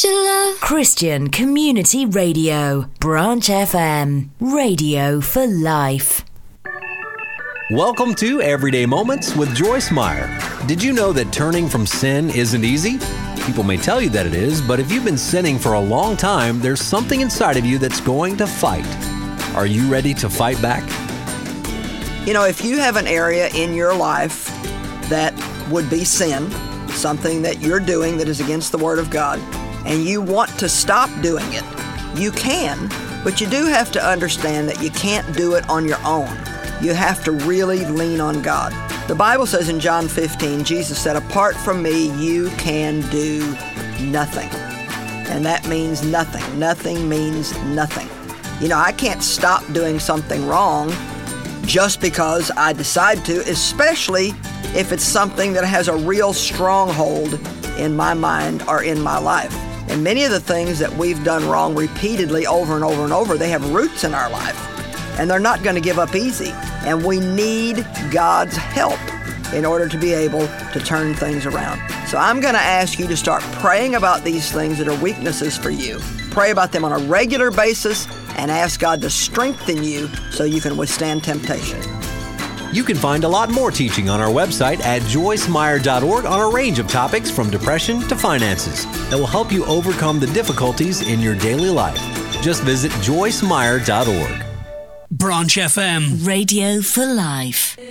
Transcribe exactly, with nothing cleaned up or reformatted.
your love. Christian Community Radio, Branch F M, radio for life. Welcome to Everyday Moments with Joyce Meyer. Did you know that turning from sin isn't easy? People may tell you that it is, but if you've been sinning for a long time, there's something inside of you that's going to fight. Are you ready to fight back? You know, if you have an area in your life that would be sin, something that you're doing that is against the Word of God, and you want to stop doing it, you can, but you do have to understand that you can't do it on your own. You have to really lean on God. The Bible says in John fifteen, Jesus said, apart from me, you can do nothing. And that means nothing. Nothing means nothing. You know, I can't stop doing something wrong just because I decide to, especially if it's something that has a real stronghold in my mind or in my life. And many of the things that we've done wrong repeatedly over and over and over, they have roots in our life. And they're not going to give up easy. And we need God's help in order to be able to turn things around. So I'm going to ask you to start praying about these things that are weaknesses for you. Pray about them on a regular basis and ask God to strengthen you so you can withstand temptation. You can find a lot more teaching on our website at joyce meyer dot org on a range of topics from depression to finances that will help you overcome the difficulties in your daily life. Just visit joyce meyer dot org. Branch F M, radio for life.